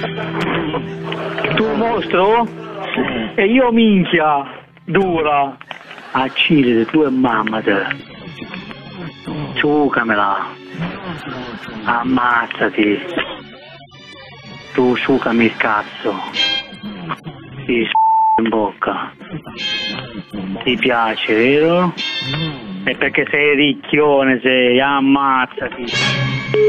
Tu mostro? E io minchia, dura. Accide, tu e mamma te. Ciucamela. Ammazzati. Tu ciucami il cazzo. Ti in bocca. Ti piace, vero? E perché sei ricchione, sei, ammazzati.